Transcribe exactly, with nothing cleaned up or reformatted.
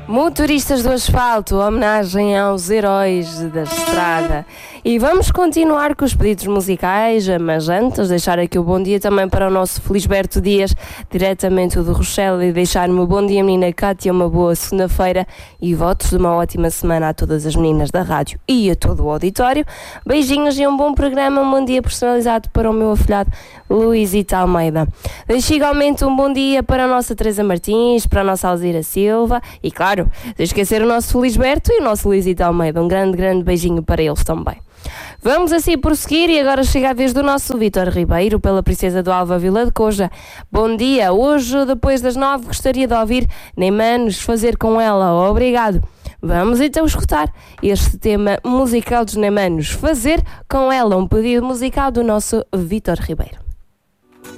Motoristas do asfalto, homenagem aos heróis da estrada. E vamos continuar com os pedidos musicais, mas antes deixar aqui o bom dia também para o nosso Felisberto Dias, diretamente do Rochelle, e deixar-me o bom dia menina Cátia, uma boa segunda-feira e votos de uma ótima semana a todas as meninas da rádio e a todo o auditório. Beijinhos e um bom programa, um bom dia personalizado para o meu afilhado Luizito Almeida. Deixo igualmente um bom dia para a nossa Teresa Martins, para a nossa Alzira Silva e claro, sem esquecer o nosso Felisberto e o nosso Luizito Almeida. Um grande, grande beijinho para eles também. Vamos assim prosseguir e agora chega a vez do nosso Vítor Ribeiro pela Princesa do Alva Vila de Coja. Bom dia, hoje depois das nove gostaria de ouvir Nem Manos Fazer Com Ela. Obrigado. Vamos então escutar este tema musical dos Nem Manos Fazer Com Ela, um pedido musical do nosso Vítor Ribeiro.